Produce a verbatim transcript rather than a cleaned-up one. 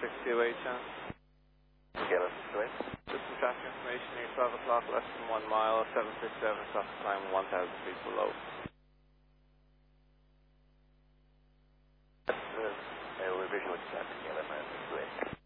six two eight, chance. Kilo six two eight. System traffic information here, twelve o'clock, less than one mile, seven six seven, traffic time one thousand feet below. That's uh, a revision with traffic, Kilo six two eight.